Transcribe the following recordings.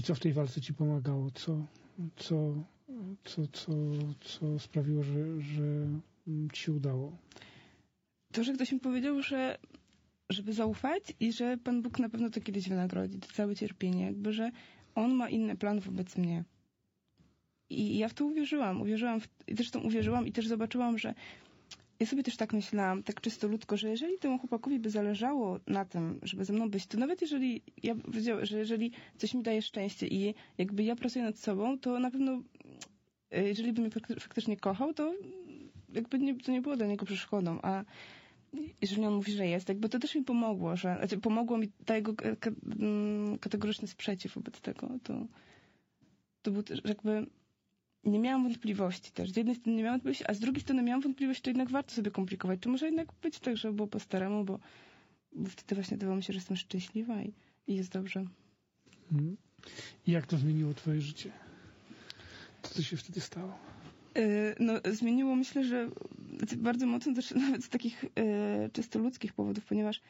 I co w tej walce ci pomagało? Co sprawiło, że ci się udało? To, że ktoś mi powiedział, że żeby zaufać i że Pan Bóg na pewno to kiedyś wynagrodzi, to całe cierpienie, jakby, że On ma inny plan wobec mnie. I ja w to uwierzyłam. Zresztą uwierzyłam i też zobaczyłam, że ja sobie też tak myślałam, tak czysto ludzko, że jeżeli temu chłopakowi by zależało na tym, żeby ze mną być, to nawet jeżeli ja wiedziałam, że jeżeli coś mi daje szczęście i jakby ja pracuję nad sobą, to na pewno jeżeli by mnie faktycznie kochał, to jakby to nie było dla niego przeszkodą, a jeżeli on mówi, że jest, jakby to też mi pomogło, pomogło mi ta jego kategoryczny sprzeciw wobec tego, to był też jakby nie miałam wątpliwości też. Z jednej strony nie miałam wątpliwości, a z drugiej strony miałam wątpliwość, czy jednak warto sobie komplikować. Czy może jednak być tak, żeby było po staremu, bo wtedy właśnie wydawało mi się, że jestem szczęśliwa i jest dobrze. I jak to zmieniło twoje życie? Co się wtedy stało? No, zmieniło, myślę, że bardzo mocno też nawet z takich czysto ludzkich powodów, ponieważ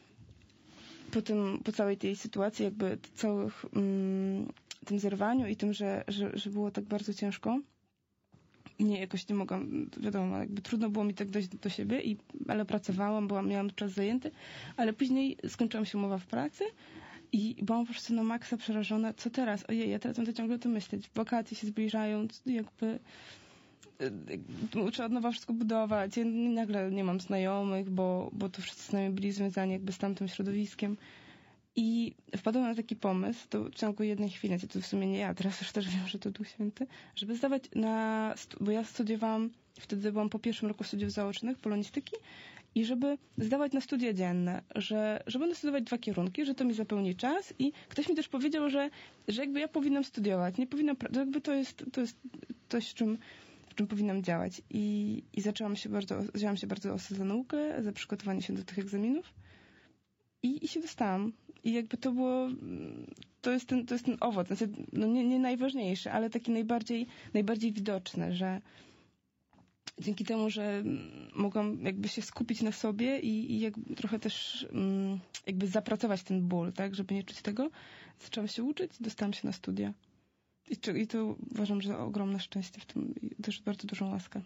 po całej tej sytuacji, jakby całych tym zerwaniu i tym, że było tak bardzo ciężko, jakoś nie mogłam, wiadomo, jakby trudno było mi tak dojść do siebie, ale pracowałam, miałam czas zajęty, ale później skończyłam się umowa w pracy i byłam po prostu na maksa przerażona, co teraz? Ojej, ja teraz będę ciągle o tym myśleć. Wakacje się zbliżają, jakby trzeba od nowa wszystko budować. Ja nagle nie mam znajomych, bo to wszyscy z nami byli związani jakby z tamtym środowiskiem. I wpadłam na taki pomysł, to w ciągu jednej chwili, to w sumie nie ja, teraz już też wiem, że to Duch Święty, żeby zdawać bo ja studiowałam, wtedy byłam po pierwszym roku studiów zaocznych, polonistyki, i żeby zdawać na studia dzienne, że będę studiować 2 kierunki, że to mi zapełni czas i ktoś mi też powiedział, że jakby ja powinnam studiować, nie powinnam, jakby to jest coś, w czym powinnam działać. I wzięłam się bardzo za naukę, za przygotowanie się do tych egzaminów i się dostałam. I jakby to było, to jest ten owoc, znaczy, no nie najważniejszy, ale taki najbardziej widoczny, że dzięki temu, że mogłam jakby się skupić na sobie i jakby trochę też jakby zapracować ten ból, tak, żeby nie czuć tego, zaczęłam się uczyć i dostałam się na studia. I to uważam, że ogromne szczęście w tym i też bardzo dużą łaskę.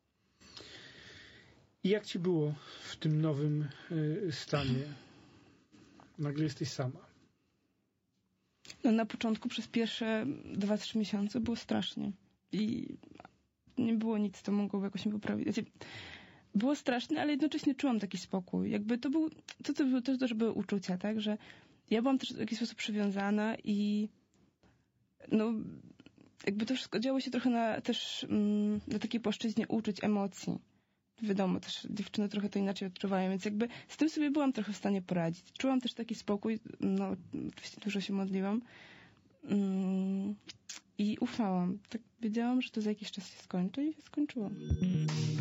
I jak ci było w tym nowym stanie? Nagle jesteś sama. No na początku przez pierwsze 2-3 miesiące było strasznie. I nie było nic, co mogłoby jakoś mnie poprawić. Znaczy, było straszne, ale jednocześnie czułam taki spokój. Jakby to było też były uczucia, tak? Że ja byłam też w jakiś sposób przywiązana i no jakby to wszystko działo się trochę na takiej płaszczyźnie uczuć, emocji. Wiadomo, też dziewczyny trochę to inaczej odczuwają, więc jakby z tym sobie byłam trochę w stanie poradzić. Czułam też taki spokój, no oczywiście dużo się modliłam i ufałam. Tak wiedziałam, że to za jakiś czas się skończy i się skończyło.